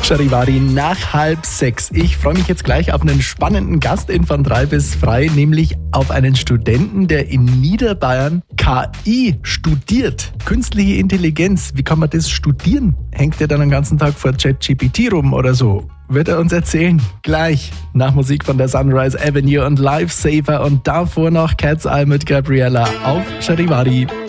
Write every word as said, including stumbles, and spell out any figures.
Charivari nach halb sechs. Ich freue mich jetzt gleich auf einen spannenden Gast in von drei bis frei, nämlich auf einen Studenten, der in Niederbayern K I studiert. Künstliche Intelligenz. Wie kann man das studieren? Hängt er dann den ganzen Tag vor ChatGPT rum oder so? Wird er uns erzählen. Gleich nach Musik von der Sunrise Avenue und Lifesaver und davor noch Cat's Eye mit Gabriella auf Charivari.